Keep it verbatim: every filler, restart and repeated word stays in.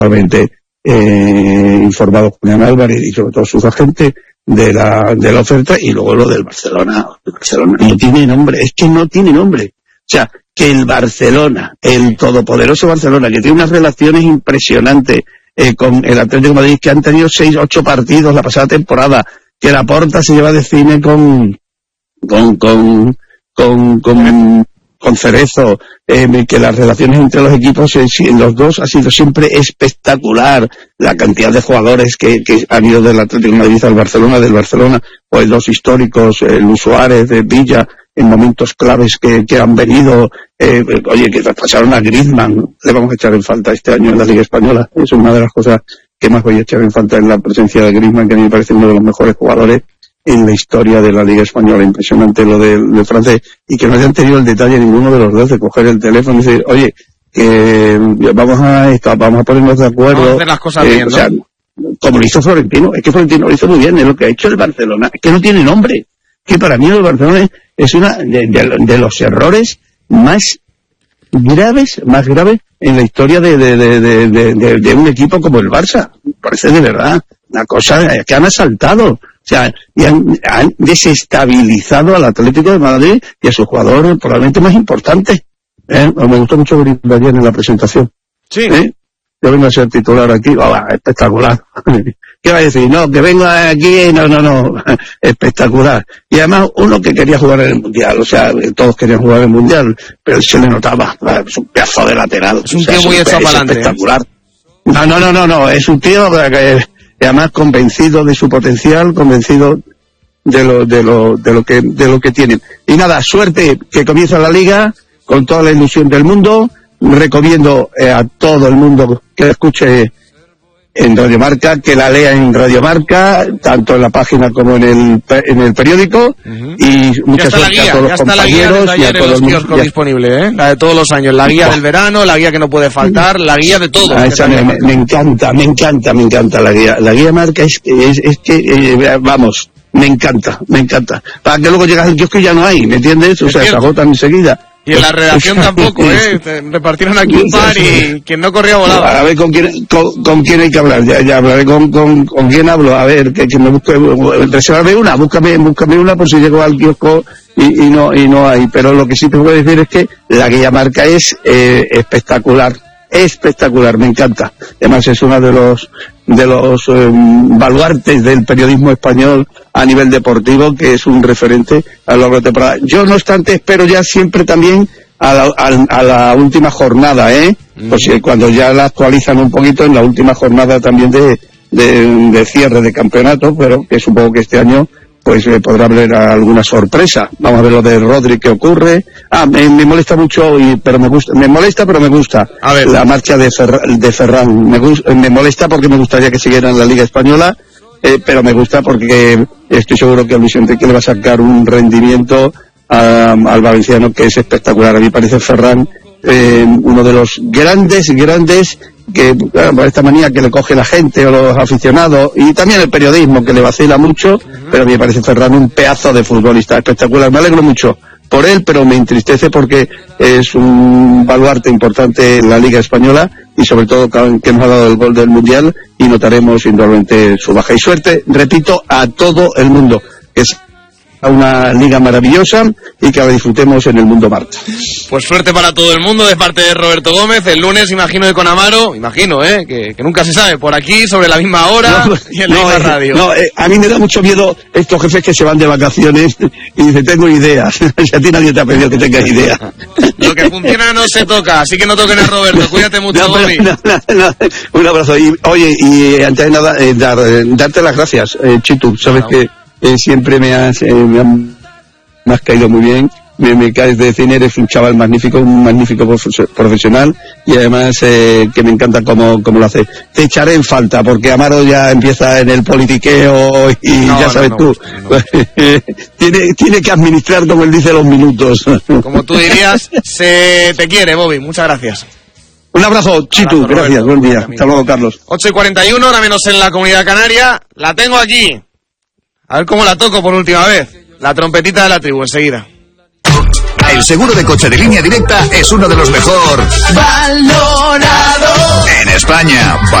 totalmente eh, informado Julián Álvarez y sobre todo sus agentes de la de la oferta. Y luego lo del Barcelona. El Barcelona no tiene nombre, es que no tiene nombre. O sea, que el Barcelona, el todopoderoso Barcelona, que tiene unas relaciones impresionantes eh, con el Atlético de Madrid, que han tenido seis, ocho partidos la pasada temporada, que Laporta se lleva de cine con con con con, con, con Cerezo, eh, que las relaciones entre los equipos, eh, los dos, ha sido siempre espectacular. La cantidad de jugadores que, que han ido del Atlético de Madrid al Barcelona, del Barcelona, pues los históricos, eh, Luis Suárez, de Villa, en momentos claves que, que han venido, eh, oye, que traspasaron a Griezmann, le vamos a echar en falta este año en la Liga Española. Es una de las cosas que más voy a echar en falta en la presencia de Griezmann, que a mí me parece uno de los mejores jugadores en la historia de la Liga Española. Impresionante lo del, del francés, y que no hayan tenido el detalle ninguno de los dos de coger el teléfono y decir, oye, que vamos a esto, vamos a ponernos de acuerdo. Vamos a hacer las cosas eh, bien, ¿no? O sea, como lo hizo Florentino, es que Florentino lo hizo muy bien, es lo que ha hecho el Barcelona, es que no tiene nombre, que para mí el Barcelona es una de, de, de los errores más graves, más graves en la historia de, de, de, de, de, de, de un equipo como el Barça. Parece de verdad una cosa que han asaltado. O sea, y han, han desestabilizado al Atlético de Madrid y a su jugador probablemente más importante. ¿Eh? Me gustó mucho venir ayer en la presentación. Sí. ¿Eh? Yo vengo a ser titular aquí, oh, espectacular. ¿Qué va a decir? No, que venga aquí, no, no, no, espectacular. Y además uno que quería jugar en el Mundial, o sea, todos querían jugar en el Mundial, pero se le notaba, es un pedazo de lateral. Es un o sea, tío muy echado para adelante. Espectacular. No, no, no, no, no, es un tío que además convencido de su potencial, convencido de lo, de lo, de lo que, de lo que tienen. Y nada, suerte que comienza la Liga con toda la ilusión del mundo. Recomiendo eh, a todo el mundo que la escuche en Radio Marca, que la lea en Radio Marca, tanto en la página como en el en el periódico. Uh-huh. Y mucha suerte a todos los compañeros y a todo el mundo. Disponible, ¿eh? La de todos los años, la guía del verano, la guía que no puede faltar, la guía de todo. Ah, esa me, me, me encanta, me encanta, me encanta la guía. La guía Marca es, es, es que, eh, vamos, me encanta, me encanta. Para que luego llegas al kiosco y ya no hay, ¿me entiendes? O sea, se agotan enseguida. Y en la redacción tampoco, ¿eh? Te repartieron aquí un par y quien no corría volaba. A ver con quién, con, con quién hay que hablar. Ya, ya hablaré con, con, con quién hablo. A ver, que, que me busque, reservarme una, búscame, búscame una por si llego al kiosco y, y no, y no hay. Pero lo que sí te puedo decir es que la guía Marca es eh, espectacular. Espectacular, me encanta. Además es uno de los de los eh, baluartes del periodismo español a nivel deportivo, que es un referente a lo largo de temporada. Yo, no obstante, espero ya siempre también a la, a, a la última jornada, ¿eh? Mm. Pues eh, cuando ya la actualizan un poquito en la última jornada también de, de, de cierre de campeonato, pero que supongo que este año pues eh, podrá haber alguna sorpresa. Vamos a ver lo de Rodri, qué ocurre. Ah, me, me molesta mucho, y, pero me gusta, me molesta, pero me gusta. A ver. La marcha de, Ferra, de Ferran. Me, gusta, me molesta porque me gustaría que siguiera en la Liga Española, eh, pero me gusta porque estoy seguro que a Luis Enrique le va a sacar un rendimiento a, al valenciano que es espectacular. A mí me parece Ferran eh, uno de los grandes, grandes, que bueno, por esta manía que le coge la gente o los aficionados, y también el periodismo que le vacila mucho, uh-huh. Pero a mí me parece Ferran un pedazo de futbolista espectacular. Me alegro mucho por él, pero me entristece porque es un baluarte importante en la Liga Española y sobre todo que nos ha dado el gol del Mundial, y notaremos indudablemente su baja. Y suerte, repito, a todo el mundo, que es una liga maravillosa y que la disfrutemos en el mundo Marca. Pues suerte para todo el mundo de parte de Roberto Gómez. El lunes, imagino, que con Amaro, imagino, ¿eh? Que, que nunca se sabe, por aquí, sobre la misma hora, no, y en la no, misma eh, radio. No, eh, a mí me da mucho miedo estos jefes que se van de vacaciones y dicen, tengo ideas. Si a ti nadie te ha pedido que tengas ideas. Lo que funciona no se toca, así que no toquen a Roberto. Cuídate mucho, no, pero, no, no, no, un abrazo. Y, oye, y antes de nada, eh, dar, eh, darte las gracias, eh, Chitu. Sabes claro. que eh, siempre me has... Eh, me han, me has caído muy bien, me, me caes de cine, eres un chaval magnífico, un magnífico profesional, y además eh, que me encanta cómo, cómo lo hace. Te echaré en falta, porque Amaro ya empieza en el politiqueo y no, ya sabes no, tú, no, no. tiene, tiene que administrar, como él dice, los minutos. Como tú dirías, se te quiere, Bobby, muchas gracias. Un abrazo, Chitu, abrazo, gracias, Roberto, buen día. Hasta luego, Carlos. ocho y cuarenta y uno, ahora menos en la Comunidad Canaria, la tengo aquí. A ver cómo la toco por última vez. La trompetita de la tribu, enseguida. el seguro de coche de Línea Directa es uno de los mejor valorados en España.